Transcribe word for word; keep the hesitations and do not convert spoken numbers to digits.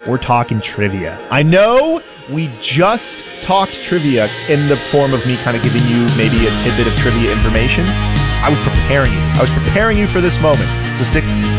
we're talking trivia. I know we just talked trivia in the form of me kind of giving you maybe a tidbit of trivia information. I was preparing you. I was preparing you for this moment. So stick